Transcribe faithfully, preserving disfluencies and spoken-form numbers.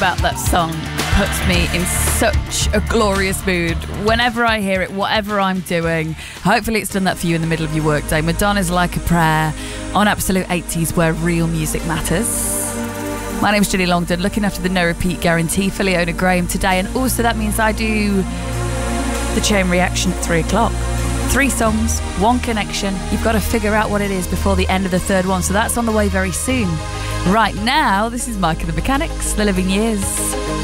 about that song puts me in such a glorious mood whenever I hear it, whatever I'm doing. Hopefully it's done that for you in the middle of your workday. Madonna's Like a Prayer on Absolute eighties, where real music matters. My name's Ginny Longdon, looking after the No Repeat Guarantee for Leona Graham today, and also that means I do the Chain Reaction at three o'clock. Three songs, one connection. You've got to figure out what it is before the end of the third one, so that's on the way very soon. Right now, this is Mike and the Mechanics, The Living Years.